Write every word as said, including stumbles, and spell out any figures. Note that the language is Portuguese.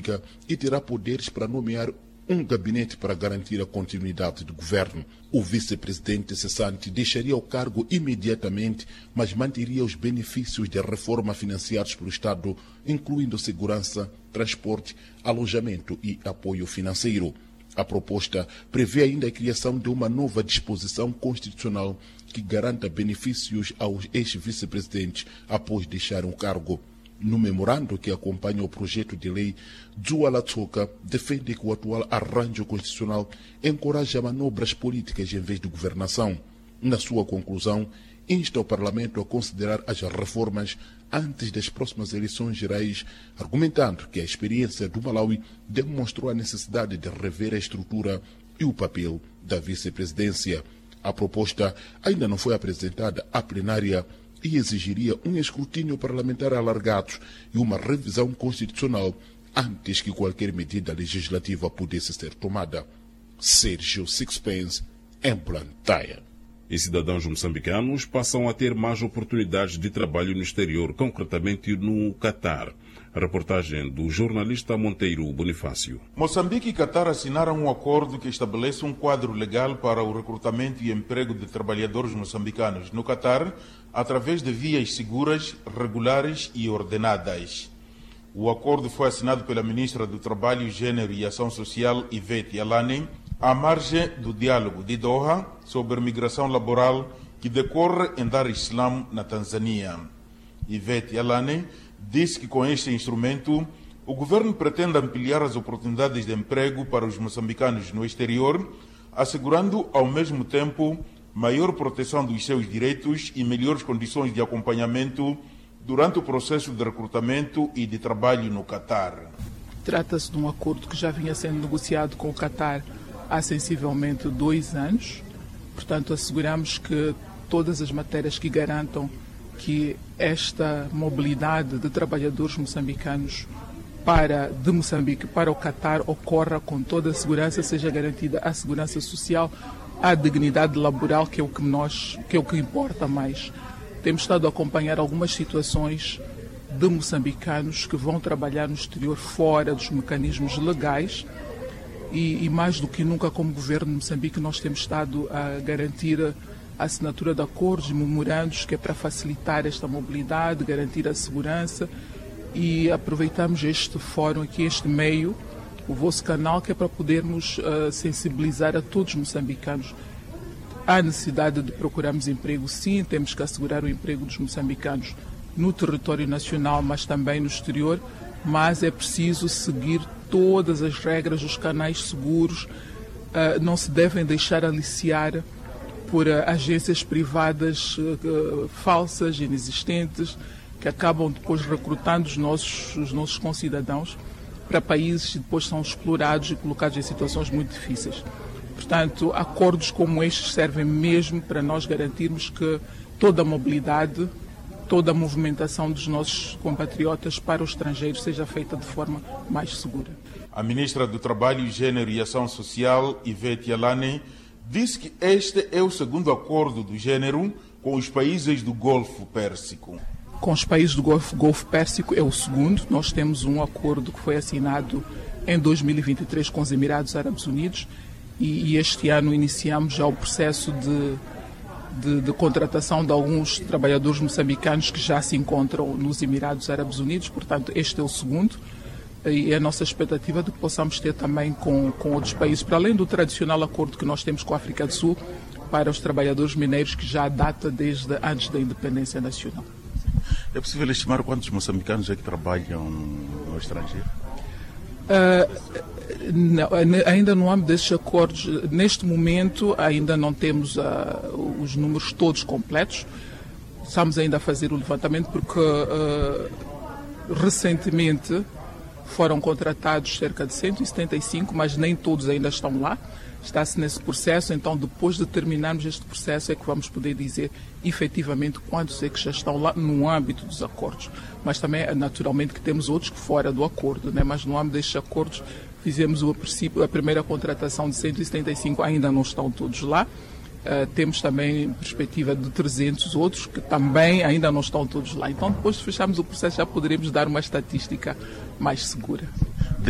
e terá poderes para nomear um gabinete para garantir a continuidade do governo. O vice-presidente cessante deixaria o cargo imediatamente, mas manteria os benefícios de reforma financiados pelo Estado, incluindo segurança, transporte, alojamento e apoio financeiro. A proposta prevê ainda a criação de uma nova disposição constitucional que garanta benefícios aos ex-vice-presidentes após deixar o cargo. No memorando que acompanha o projeto de lei, Dzuala Tsoka defende que o atual arranjo constitucional encoraja manobras políticas em vez de governação. Na sua conclusão, insta o Parlamento a considerar as reformas antes das próximas eleições gerais, argumentando que a experiência do Malawi demonstrou a necessidade de rever a estrutura e o papel da vice-presidência. A proposta ainda não foi apresentada à plenária e exigiria um escrutínio parlamentar alargado e uma revisão constitucional antes que qualquer medida legislativa pudesse ser tomada. Sérgio Sixpence, em Blantyre. E cidadãos moçambicanos passam a ter mais oportunidades de trabalho no exterior, concretamente no Catar. A reportagem do jornalista Monteiro Bonifácio. Moçambique e Catar assinaram um acordo que estabelece um quadro legal para o recrutamento e emprego de trabalhadores moçambicanos no Catar através de vias seguras, regulares e ordenadas. O acordo foi assinado pela ministra do Trabalho, Gênero e Ação Social, Ivete Alane, à margem do diálogo de Doha sobre migração laboral que decorre em Dar es Salaam, na Tanzânia. Ivete Alane disse que com este instrumento o governo pretende ampliar as oportunidades de emprego para os moçambicanos no exterior, assegurando ao mesmo tempo maior proteção dos seus direitos e melhores condições de acompanhamento durante o processo de recrutamento e de trabalho no Catar. Trata-se de um acordo que já vinha sendo negociado com o Catar há sensivelmente dois anos. Portanto, asseguramos que todas as matérias que garantam que esta mobilidade de trabalhadores moçambicanos para, de Moçambique para o Catar ocorra com toda a segurança, seja garantida a segurança social, a dignidade laboral, que é o que, nós, que, é o que importa mais. Temos estado a acompanhar algumas situações de moçambicanos que vão trabalhar no exterior fora dos mecanismos legais e, e mais do que nunca, como governo de Moçambique, nós temos estado a garantir a assinatura de acordos e memorandos que é para facilitar esta mobilidade, garantir a segurança, e aproveitamos este fórum aqui, este meio, o vosso canal, que é para podermos uh, sensibilizar a todos os moçambicanos. Há necessidade de procurarmos emprego, sim, temos que assegurar o emprego dos moçambicanos no território nacional, mas também no exterior, mas é preciso seguir todas as regras, os canais seguros, uh, não se devem deixar aliciar por uh, agências privadas uh, falsas, inexistentes, que acabam depois recrutando os nossos, os nossos concidadãos para países que depois são explorados e colocados em situações muito difíceis. Portanto, acordos como estes servem mesmo para nós garantirmos que toda a mobilidade, toda a movimentação dos nossos compatriotas para o estrangeiro seja feita de forma mais segura. A ministra do Trabalho, Gênero e Ação Social, Ivete Alane, disse que este é o segundo acordo do gênero com os países do Golfo Pérsico. Com os países do Golfo, Golfo Pérsico é o segundo. Nós temos um acordo que foi assinado em dois mil e vinte e três com os Emirados Árabes Unidos e, e este ano iniciamos já o processo de, de, de contratação de alguns trabalhadores moçambicanos que já se encontram nos Emirados Árabes Unidos. Portanto, este é o segundo e é a nossa expectativa de que possamos ter também com, com outros países, para além do tradicional acordo que nós temos com a África do Sul para os trabalhadores mineiros, que já data desde antes da independência nacional. É possível estimar quantos moçambicanos é que trabalham no estrangeiro? Uh, não, ainda no âmbito desses acordos, neste momento ainda não temos uh, os números todos completos. Estamos ainda a fazer o levantamento porque uh, recentemente foram contratados cerca de cento e setenta e cinco, mas nem todos ainda estão lá. Está-se nesse processo, então depois de terminarmos este processo é que vamos poder dizer efetivamente quantos é que já estão lá no âmbito dos acordos. Mas também, naturalmente, que temos outros que fora do acordo, né? Mas no âmbito destes acordos fizemos o princípio, a primeira contratação de cento e setenta e cinco, ainda não estão todos lá. Uh, temos também perspectiva de trezentos outros que também ainda não estão todos lá. Então depois de fecharmos o processo já poderemos dar uma estatística mais segura.